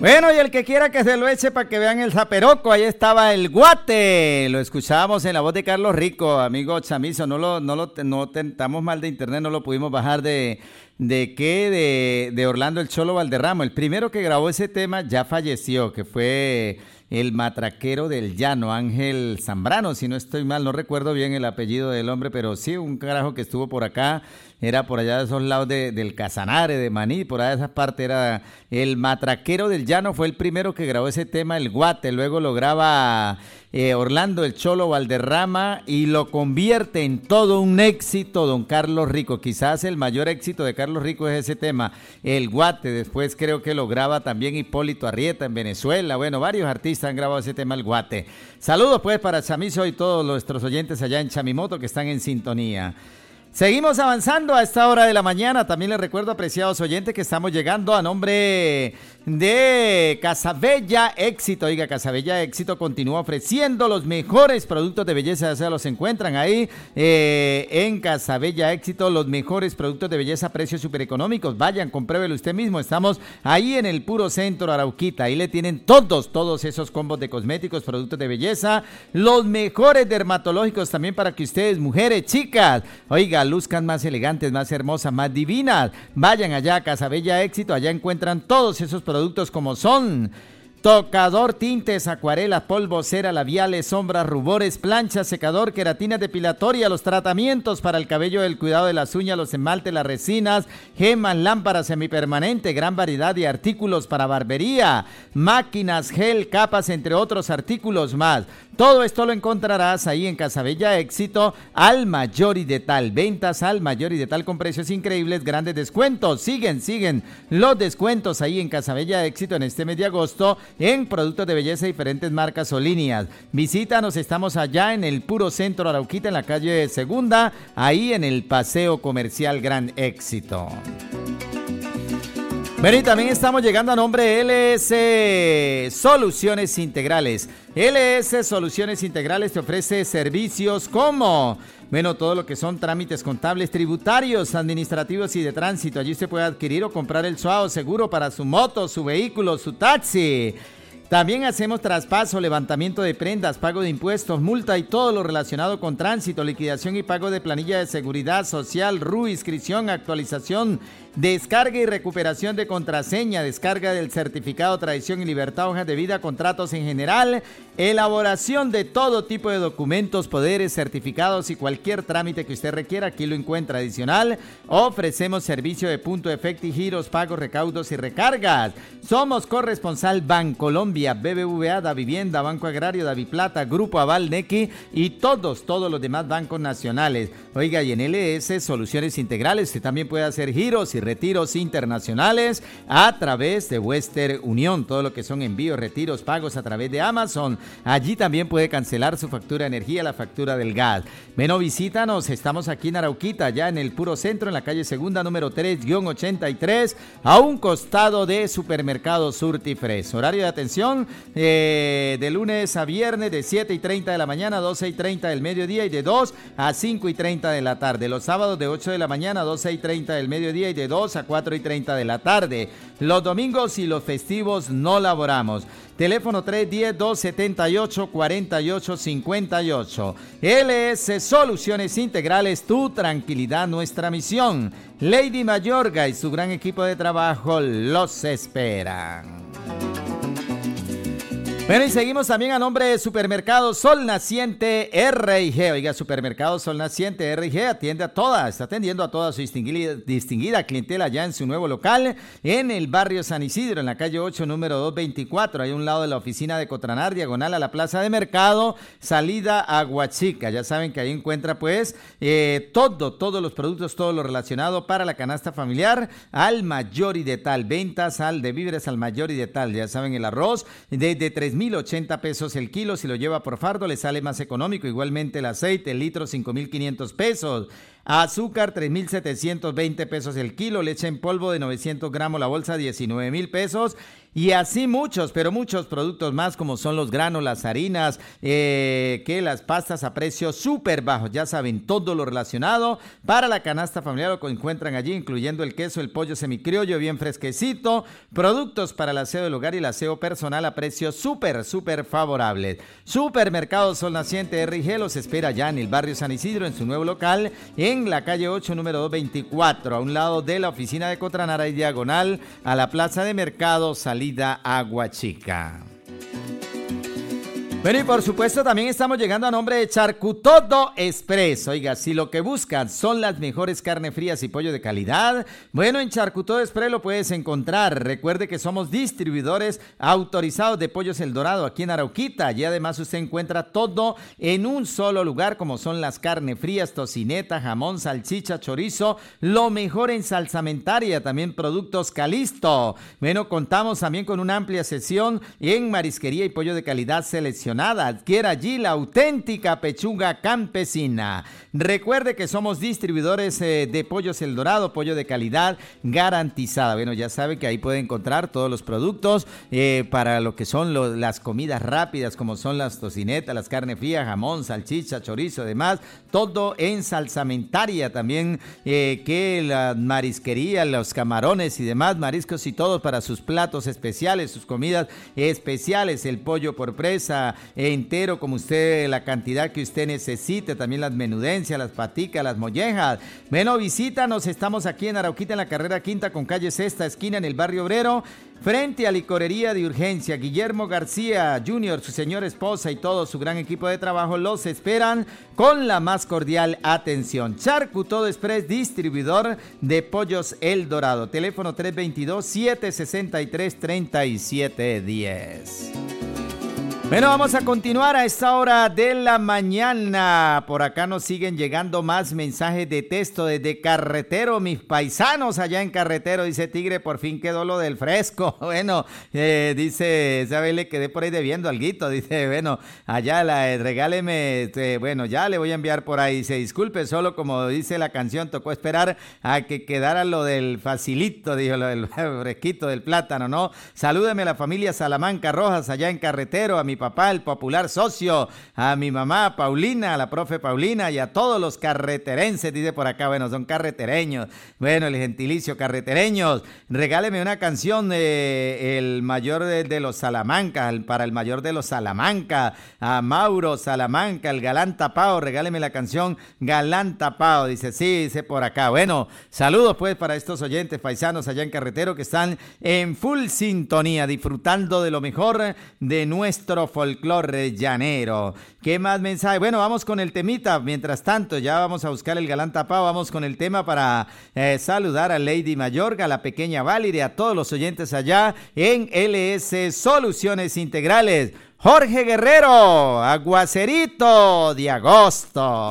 Bueno, y el que quiera que se lo eche para que vean el zaperoco, ahí estaba el guate. Lo escuchábamos en la voz de Carlos Rico, amigo Chamizo. No tentamos mal de internet, no lo pudimos bajar de Orlando el Cholo Valderrama. El primero que grabó ese tema ya falleció, que fue el matraquero del llano, Ángel Zambrano, si no estoy mal, no recuerdo bien el apellido del hombre, pero sí, un carajo que estuvo por acá, era por allá de esos lados del Casanare, de Maní, por allá de esa parte, era el matraquero del llano, fue el primero que grabó ese tema, el guate, luego lo graba Orlando el Cholo Valderrama y lo convierte en todo un éxito don Carlos Rico. Quizás el mayor éxito de Carlos Rico es ese tema, el guate. Después creo que lo graba también Hipólito Arrieta en Venezuela. Bueno, varios artistas han grabado ese tema, el guate. Saludos pues para Chamizo y todos nuestros oyentes allá en Chamimoto que están en sintonía. Seguimos avanzando a esta hora de la mañana. También les recuerdo, apreciados oyentes, que estamos llegando a nombre de Casabella Éxito. Oiga, Casabella Éxito continúa ofreciendo los mejores productos de belleza. Ya se los encuentran ahí en Casabella Éxito, los mejores productos de belleza a precios súper económicos. Vayan, compruébelo usted mismo. Estamos ahí en el puro centro Arauquita. Ahí le tienen todos esos combos de cosméticos, productos de belleza, los mejores dermatológicos también para que ustedes, mujeres, chicas, oiga, luzcan más elegantes, más hermosas, más divinas. Vayan allá a Casabella Éxito, allá encuentran todos esos productos como son tocador, tintes, acuarelas, polvo, cera, labiales, sombras, rubores, plancha, secador, queratina depilatoria, los tratamientos para el cabello, el cuidado de las uñas, los esmaltes, las resinas, gemas, lámparas semipermanente, gran variedad de artículos para barbería, máquinas, gel, capas, entre otros artículos más. Todo esto lo encontrarás ahí en Casabella Éxito, al mayor y de tal. Ventas al mayor y de tal con precios increíbles, grandes descuentos. Siguen los descuentos ahí en Casabella Éxito en este mes de agosto en productos de belleza de diferentes marcas o líneas. Visítanos, estamos allá en el puro centro Arauquita, en la calle Segunda, ahí en el Paseo Comercial Gran Éxito. Bueno, y también estamos llegando a nombre de LS Soluciones Integrales. LS Soluciones Integrales te ofrece servicios como, bueno, todo lo que son trámites contables, tributarios, administrativos y de tránsito. Allí usted puede adquirir o comprar el SUAO seguro para su moto, su vehículo, su taxi. También hacemos traspaso, levantamiento de prendas, pago de impuestos, multa y todo lo relacionado con tránsito, liquidación y pago de planilla de seguridad social, RU, inscripción, actualización, descarga y recuperación de contraseña, descarga del certificado, tradición y libertad, hojas de vida, contratos en general, elaboración de todo tipo de documentos, poderes, certificados y cualquier trámite que usted requiera, aquí lo encuentra. Adicional, ofrecemos servicio de punto de efecto y giros, pagos, recaudos y recargas. Somos corresponsal Bancolombia, BBVA, Da Vivienda, Banco Agrario, Daviplata, Grupo Aval, Nequi y todos los demás bancos nacionales. Oiga, y en LS Soluciones Integrales usted también puede hacer giros y retiros internacionales a través de Western Unión, todo lo que son envíos, retiros, pagos a través de Amazon. Allí también puede cancelar su factura de energía, la factura del gas. Bueno, visítanos, estamos aquí en Arauquita, ya en el puro centro, en la calle Segunda, número 3-83, a un costado de Supermercado Surtifres. Horario de atención de lunes a viernes de 7:30 de la mañana a 12:30 del mediodía y de 2 a 5:30 de la tarde. Los sábados de 8 de la mañana a 12:30 del mediodía y de 2 a 4:30 de la tarde. Los domingos y los festivos no laboramos. Teléfono 310-278-4858. LS Soluciones Integrales, tu tranquilidad, nuestra misión. Lady Mayorga y su gran equipo de trabajo los esperan. Bueno, y seguimos también a nombre de Supermercado Sol Naciente R&G. Oiga, Supermercado Sol Naciente R&G está atendiendo a toda su distinguida clientela ya en su nuevo local en el barrio San Isidro, en la calle 8, número 224, ahí a un lado de la oficina de Cotranar, diagonal a la plaza de mercado, salida a Huachica. Ya saben que ahí encuentra pues todos los productos, todo lo relacionado para la canasta familiar al mayor y de tal. Ventas de víveres al mayor y de tal. Ya saben, el arroz desde 3,080 pesos el kilo. Si lo lleva por fardo le sale más económico. Igualmente el aceite, el litro, 5,500 pesos. azúcar 3.720 pesos el kilo, leche en polvo de 900 gramos la bolsa 19.000 pesos. Y así muchos, pero muchos productos más como son los granos, las harinas, que las pastas a precios súper bajos. Ya saben, todo lo relacionado para la canasta familiar lo encuentran allí, incluyendo el queso, el pollo semicriollo bien fresquecito, productos para el aseo del hogar y el aseo personal a precios súper favorables. Supermercado Sol Naciente RG los espera ya en el barrio San Isidro, en su nuevo local, en la calle 8, número 224, a un lado de la oficina de Cotranara y diagonal a la plaza de mercado salida Agua Chica. Bueno, y por supuesto también estamos llegando a nombre de Charcutodo Express. Oiga, si lo que buscan son las mejores carnes frías y pollo de calidad, bueno, en Charcutodo Express lo puedes encontrar. Recuerde que somos distribuidores autorizados de Pollos El Dorado aquí en Arauquita, y además usted encuentra todo en un solo lugar, como son las carnes frías, tocineta, jamón, salchicha, chorizo, lo mejor en salsamentaria, también productos Calisto. Bueno, contamos también con una amplia sección en marisquería y pollo de calidad seleccionada. Adquiera allí la auténtica pechuga campesina. Recuerde que somos distribuidores de Pollos El Dorado, pollo de calidad garantizada. Bueno, ya sabe que ahí puede encontrar todos los productos para lo que son las comidas rápidas, como son las tocinetas, las carnes frías, jamón, salchicha, chorizo, demás. Todo en salsamentaria también, que la marisquería, los camarones y demás, mariscos y todo para sus platos especiales, sus comidas especiales, el pollo por presa, entero, como usted, la cantidad que usted necesite, también las menudencias, las paticas, las mollejas. Bueno, visítanos, estamos aquí en Arauquita, en la carrera quinta con calle Sexta, esquina en el barrio Obrero, frente a Licorería de Urgencia. Guillermo García Jr., su señora esposa y todo su gran equipo de trabajo los esperan con la más cordial atención. Charcutodo Express, distribuidor de Pollos El Dorado. Teléfono 322-763-3710. Bueno, vamos a continuar a esta hora de la mañana. Por acá nos siguen llegando más mensajes de texto desde Carretero, mis paisanos allá en Carretero. Dice Tigre, por fin quedó lo del fresco. Bueno, dice, ¿sabe? Le quedé por ahí debiendo alguito. Dice, bueno, allá regáleme, bueno, ya le voy a enviar por ahí. Dice, disculpe, solo como dice la canción, tocó esperar a que quedara lo del facilito, dijo, lo del fresquito del plátano, ¿no? Salúdeme a la familia Salamanca Rojas allá en Carretero, a mi papá, el popular socio, a mi mamá Paulina, a la profe Paulina y a todos los carreterenses, dice por acá. Bueno, son carretereños. Bueno, el gentilicio carretereños. Regáleme una canción el mayor de los Salamanca, para el mayor de los Salamanca, a Mauro Salamanca, el galán tapado. Regáleme la canción Galán Tapado. Dice, sí, dice por acá. Bueno, saludos pues para estos oyentes paisanos allá en Carretero que están en full sintonía, disfrutando de lo mejor de nuestro folclore llanero. ¿Qué más mensaje? Bueno, vamos con el temita. Mientras tanto, ya vamos a buscar el galán tapado. Vamos con el tema para saludar a Lady Mayorga, a la pequeña Válida y a todos los oyentes allá en LS Soluciones Integrales. Jorge Guerrero, Aguacerito de Agosto.